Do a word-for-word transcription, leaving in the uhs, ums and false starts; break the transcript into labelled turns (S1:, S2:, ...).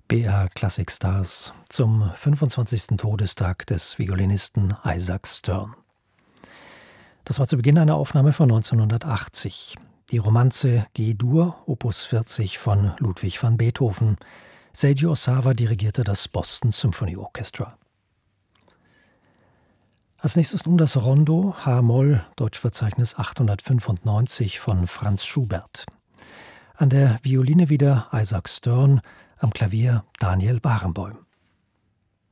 S1: B R Classic Stars zum fünfundzwanzigsten Todestag des Violinisten Isaac Stern. Das war zu Beginn eine Aufnahme von neunzehnhundertachtzig. Die Romanze G-Dur, Opus vierzig von Ludwig van Beethoven. Seiji Osawa dirigierte das Boston Symphony Orchestra. Als nächstes nun das Rondo H-Moll, Deutschverzeichnis achthundertfünfundneunzig von Franz Schubert. An der Violine wieder Isaac Stern, am Klavier Daniel Barenboim.